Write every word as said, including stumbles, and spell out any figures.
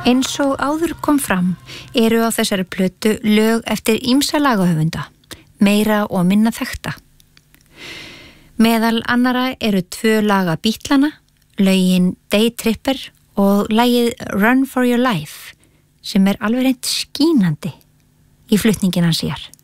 Eins og áður kom fram eru á þessari plötu lög eftir ýmsa lagahöfunda, meira og minna þekkta. Meðal annara eru tvö laga Beatlana, lögin Day Tripper og lagið Run for Your Life, sem er alveg reynt skínandi í flutningin hans hér.